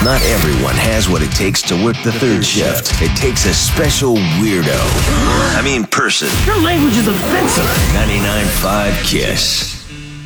Not everyone has what it takes to work the third shift. It takes a special weirdo. I mean person. Your language is offensive. 99.5 KISS.